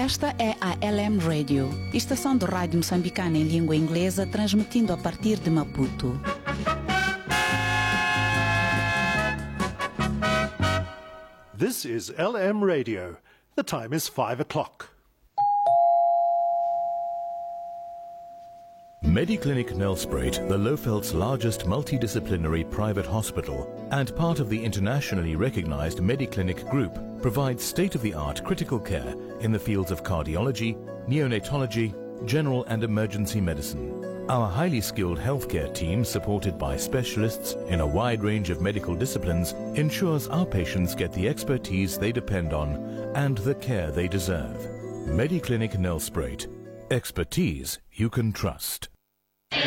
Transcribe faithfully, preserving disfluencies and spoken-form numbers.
Esta é a L M Radio, estação de rádio moçambicana em língua inglesa, transmitindo a partir de Maputo. This is L M Radio. The time is five o'clock. Mediclinic Nelspruit, the Lohveld's largest multidisciplinary private hospital and part of the internationally recognized Mediclinic Group, provides state-of-the-art critical care in the fields of cardiology, neonatology, general and emergency medicine. Our highly skilled healthcare team, supported by specialists in a wide range of medical disciplines, ensures our patients get the expertise they depend on and the care they deserve. Mediclinic Nelspruit. Expertise you can trust.